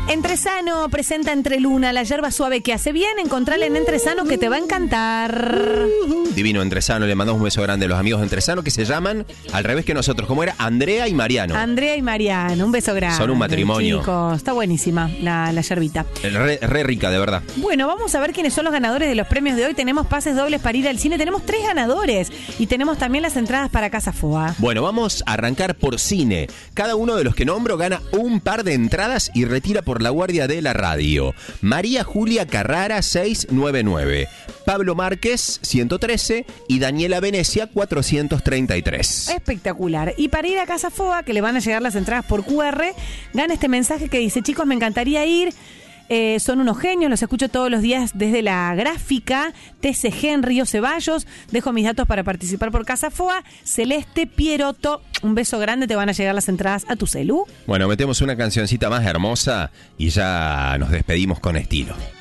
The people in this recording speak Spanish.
Entresano presenta Entre Luna, la yerba suave que hace bien. Encontrala en Entresano que te va a encantar. Divino Entresano, le mandamos un beso grande a los amigos de Entresano que se llaman al revés que nosotros. ¿Cómo era? Andrea y Mariano. Andrea y Mariano, un beso grande. Son un matrimonio. Chicos, está buenísima la yerbita. Re rica, de verdad. Bueno, vamos a ver quiénes son los ganadores de los premios de hoy. Tenemos pases dobles para ir al cine. Tenemos 3 ganadores. Y tenemos también las entradas para Casa Foa. Bueno, vamos a arrancar por cine. Cada uno de los que nombro gana un par de entradas y retira por la guardia de la radio. María Julia Carrara, 699. Pablo Márquez, 113. Y Daniela Venecia, 433. Espectacular. Y para ir a Casa Foa, que le van a llegar las entradas por QR, gana este mensaje que dice: chicos, me encantaría ir. Son unos genios, los escucho todos los días desde la gráfica. TCG en Río Ceballos. Dejo mis datos para participar por Casa Foa. Celeste Pierotto, un beso grande, te van a llegar las entradas a tu celu. Bueno, metemos una cancioncita más hermosa y ya nos despedimos con estilo.